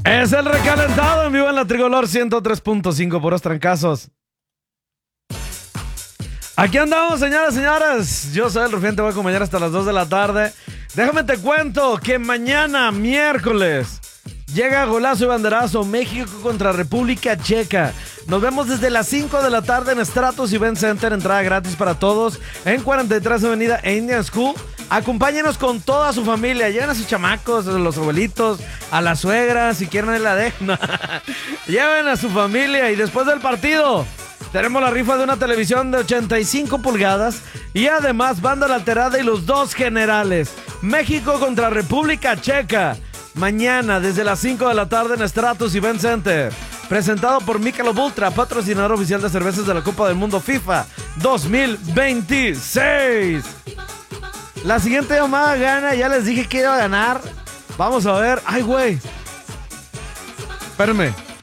Es el recalentado en vivo en la Tricolor 103.5 puros trancazos. Aquí andamos, señoras y señores. Yo soy el Rufián, te voy a acompañar hasta las 2 de la tarde. Déjame te cuento que mañana, miércoles, llega golazo y banderazo México contra República Checa. Nos vemos desde las 5 de la tarde en Stratos Event Center. Entrada gratis para todos en 43 Avenida e Indian School. Acompáñenos con toda su familia. Lleven a sus chamacos, a los abuelitos, a la suegra, si quieren la dejan. Lleven a su familia y después del partido tenemos la rifa de una televisión de 85 pulgadas y además banda la alterada y los dos generales. México contra República Checa. Mañana desde las 5 de la tarde en Stratos Event Center. Presentado por Michelob Ultra, patrocinador oficial de cervezas de la Copa del Mundo FIFA 2026. La siguiente llamada gana, ya les dije que iba a ganar. Vamos a ver. Ay, güey. Espérame.